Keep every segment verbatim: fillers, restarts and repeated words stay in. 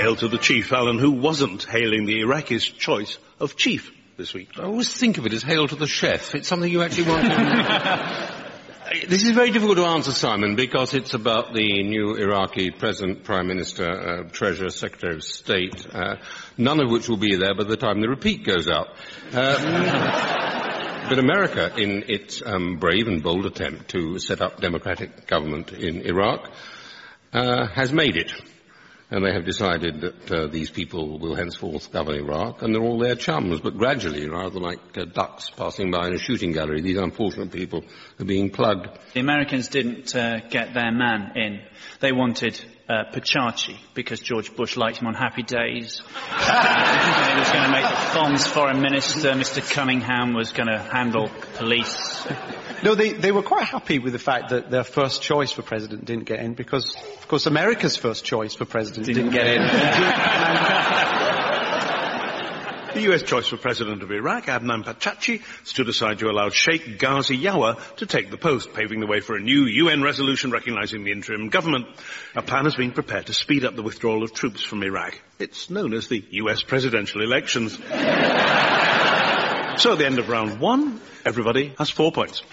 Hail to the chief, Alan, who wasn't hailing the Iraqis' choice of chief this week. I always think of it as hail to the chef. It's something you actually want to... This is very difficult to answer, Simon, because it's about the new Iraqi President, Prime Minister, uh, Treasurer, Secretary of State, uh, none of which will be there by the time the repeat goes out. Uh, but America, in its um, brave and bold attempt to set up democratic government in Iraq, uh, has made it. And they have decided that uh, these people will henceforth govern Iraq, and they're all their chums. But gradually, rather like uh, ducks passing by in a shooting gallery, these unfortunate people are being plugged. The Americans didn't uh, get their man in. They wanted uh, Pachachi, because George Bush liked him on Happy Days. uh, he was going to make the Fon's foreign minister. Mister Cunningham was going to handle police. No, they, they were quite happy with the fact that their first choice for president didn't get in, because, of course, America's first choice for president didn't, didn't get in. The U S choice for president of Iraq, Adnan Pachachi, stood aside to allow Sheikh Ghazi Yawa to take the post, paving the way for a new U N resolution recognizing the interim government. A plan has been prepared to speed up the withdrawal of troops from Iraq. It's known as the U S presidential elections. So at the end of round one, everybody has four points.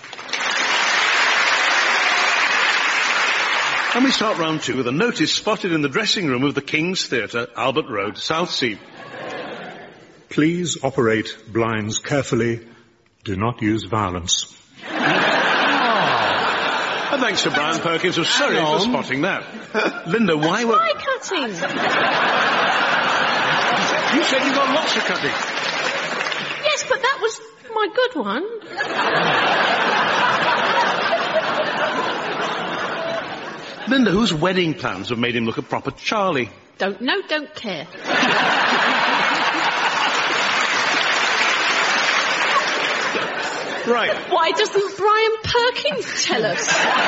And we start round two with a notice spotted in the dressing room of the King's Theatre, Albert Road, Southsea. Please operate blinds carefully. Do not use violence. Oh. And thanks to Brian Perkins of Surrey for spotting that. Linda, why were... Why cutting? You said you got lots of cutting. Yes, but that was my good one. Linda, whose wedding plans have made him look a proper Charlie? Don't know, don't care. Right. Why doesn't Brian Perkins tell us?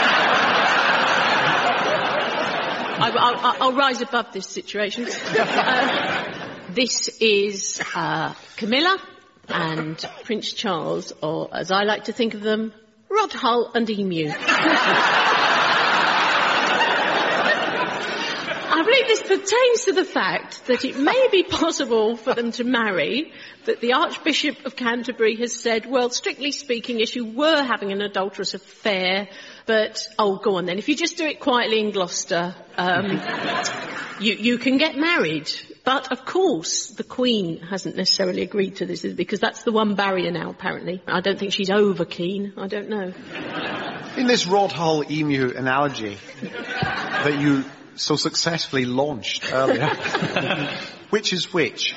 I, I'll, I'll rise above this situation. Uh, this is uh, Camilla and Prince Charles, or as I like to think of them, Rod Hull and Emu. I believe this pertains to the fact that it may be possible for them to marry, that the Archbishop of Canterbury has said, well, strictly speaking, if you were having an adulterous affair, but, oh, go on then, if you just do it quietly in Gloucester, um, you, you can get married. But, of course, the Queen hasn't necessarily agreed to this, because that's the one barrier now, apparently. I don't think she's over keen. I don't know. In this Rod Hull Emu analogy that you so successfully launched earlier, which is which?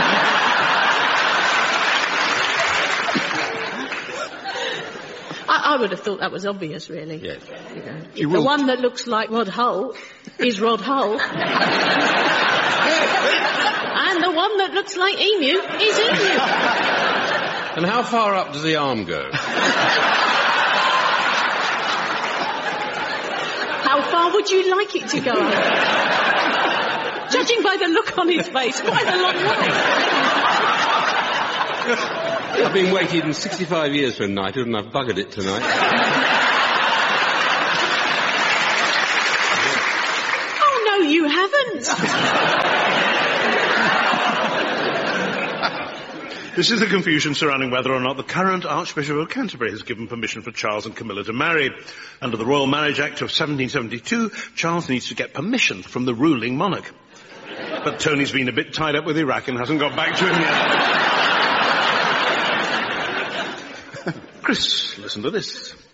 I, I would have thought that was obvious, really. Yes. You know, You the will... one that looks like Rod Hull is Rod Hull. And the one that looks like Emu is Emu. And how far up does the arm go? How far would you like it to go? Judging by the look on his face, quite a long way. I've been waiting sixty-five years for a knighthood, and I've buggered it tonight. Oh, no, you haven't. This is the confusion surrounding whether or not the current Archbishop of Canterbury has given permission for Charles and Camilla to marry. Under the Royal Marriage Act of seventeen seventy-two, Charles needs to get permission from the ruling monarch. But Tony's been a bit tied up with Iraq and hasn't got back to him yet. Chris, listen to this.